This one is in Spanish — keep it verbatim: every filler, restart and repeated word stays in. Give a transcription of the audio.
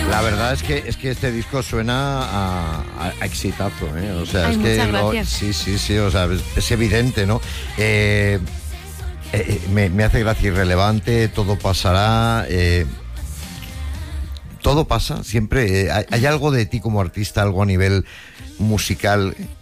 La verdad es que es que este disco suena a, a, a exitazo, ¿eh? O sea, Ay, es que muchas lo, gracias. sí, sí, sí, o sea, es, es evidente, ¿no? Eh, eh, me, me hace gracia irrelevante, todo pasará. Eh, todo pasa, siempre. Eh, hay, hay algo de ti como artista, algo a nivel musical